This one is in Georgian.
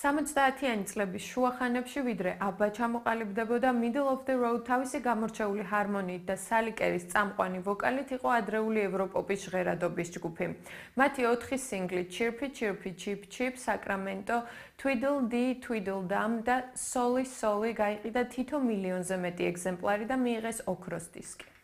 70-იანი წლების შუახანებში, ვიდრე აბა ჩამოყალიბდებოდა Middle of the Road თავისი გამორჩეული ჰარმონიით და სალი კერის წამყვანი ვოკალით იყო ადრეული ევროპოპის ჟღერადობის ჯგუფი. მათი 4 სინგლი Chirpy Chirpy Chip Chip, Sacramento, Tweedledee Tweedledum და Solly Solly გაიყიდა თითო მილიონზე მეტი ეგზემპლარი და მიიღეს ოქროს დისკი.